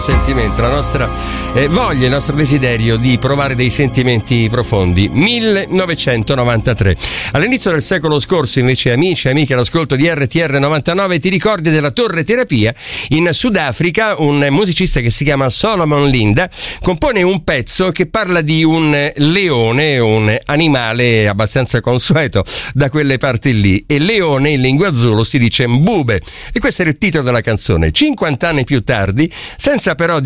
sentimento, la nostra voglia, il nostro desiderio di provare dei sentimenti profondi. 1993. All'inizio del secolo scorso, invece, amici e amiche all'ascolto di RTR 99, ti ricordi della Torre Terapia? In Sudafrica un musicista che si chiama Solomon Linda compone un pezzo che parla di un leone, un animale abbastanza consueto da quelle parti lì, e leone in lingua zulu si dice mbube, e questo era il titolo della canzone. 50 anni più tardi, senza però